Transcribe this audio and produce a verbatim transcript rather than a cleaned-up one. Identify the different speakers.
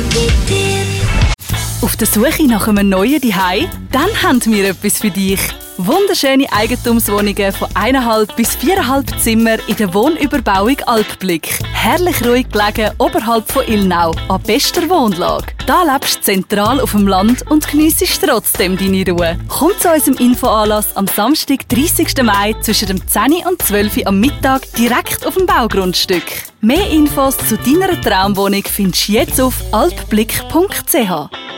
Speaker 1: Auf der Suche nach einem neuen Zuhause? Dann haben wir etwas für dich. Wunderschöne Eigentumswohnungen von eineinhalb bis viereinhalb Zimmer in der Wohnüberbauung Alpblick. Herrlich ruhig gelegen oberhalb von Ilnau, an bester Wohnlage. Da lebst du zentral auf dem Land und geniessest trotzdem deine Ruhe. Komm zu unserem Infoanlass am Samstag, dreißigsten Mai zwischen dem zehn und zwölf Uhr am Mittag direkt auf dem Baugrundstück. Mehr Infos zu deiner Traumwohnung findest du jetzt auf alpblick punkt c h.